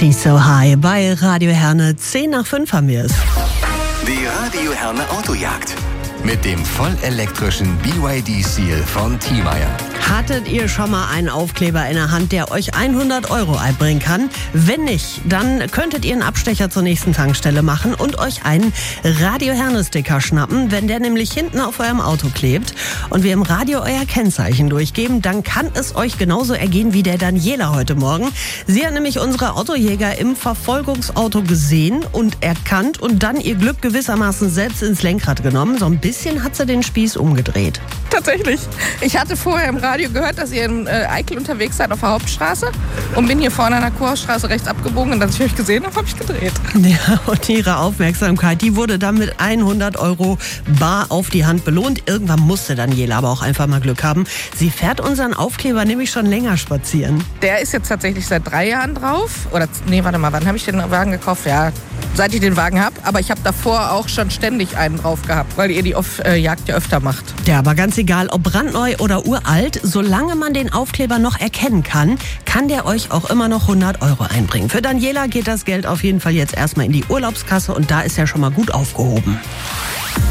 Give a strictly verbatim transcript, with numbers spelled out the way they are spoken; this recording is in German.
She's So High bei Radio Herne. zehn nach fünf haben wir es. Die Radio Herne Autojagd mit dem vollelektrischen B Y D Seal von Thiemeyer. Hattet ihr schon mal einen Aufkleber in der Hand, der euch hundert Euro einbringen kann? Wenn nicht, dann könntet ihr einen Abstecher zur nächsten Tankstelle machen und euch einen Radio Herne Sticker schnappen. Wenn der nämlich hinten auf eurem Auto klebt und wir im Radio euer Kennzeichen durchgeben, dann kann es euch genauso ergehen wie der Daniela heute Morgen. Sie hat nämlich unsere Autojäger im Verfolgungsauto gesehen und erkannt und dann ihr Glück gewissermaßen selbst ins Lenkrad genommen. So ein bisschen hat sie den Spieß umgedreht. Tatsächlich. Ich hatte vorher im Radio gehört, dass ihr in äh, Eickel unterwegs seid auf der Hauptstraße und bin hier vorne an der Kurhausstraße rechts abgebogen und als ich euch gesehen habe, habe ich gedreht. Ja, und ihre Aufmerksamkeit, die wurde dann mit hundert Euro bar auf die Hand belohnt. Irgendwann musste Daniela aber auch einfach mal Glück haben. Sie fährt unseren Aufkleber nämlich schon länger spazieren. Der ist jetzt tatsächlich seit drei Jahren drauf. Oder, nee, warte mal, wann habe ich den Wagen gekauft? Ja, seit ich den Wagen habe. Aber ich habe davor auch schon ständig einen drauf gehabt, weil ihr die auf, äh, Jagd ja öfter macht. Ja, aber ganz egal, ob brandneu oder uralt, solange man den Aufkleber noch erkennen kann, kann der euch auch immer noch hundert Euro einbringen. Für Daniela geht das Geld auf jeden Fall jetzt erstmal in die Urlaubskasse und da ist er schon mal gut aufgehoben.